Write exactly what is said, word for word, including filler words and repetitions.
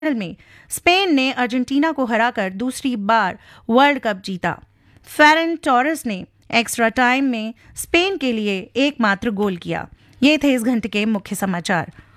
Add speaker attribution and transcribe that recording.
Speaker 1: में स्पेन ने अर्जेंटीना को हराकर दूसरी बार वर्ल्ड कप जीता। फेरन टोरेस ने एक्स्ट्रा टाइम में स्पेन के लिए एकमात्र गोल किया। ये थे इस घंटे के मुख्य समाचार।